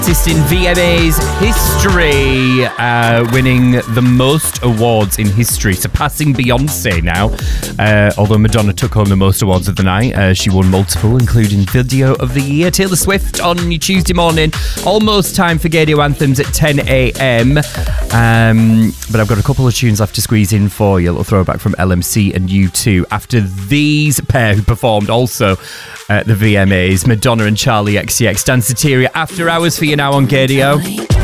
artist in VMA's history, winning the most awards in history, surpassing Beyonce now. Although Madonna took home the most awards of the night, she won multiple, including Video of the Year. Taylor Swift on your Tuesday morning. Almost time for Gaydio Anthems at 10 a.m. But I've got a couple of tunes left to squeeze in for you. A little throwback from LMC and U2. After these pair who performed also at the VMAs, Madonna and Charlie XCX, Danceteria After Hours for you now on Gaydio.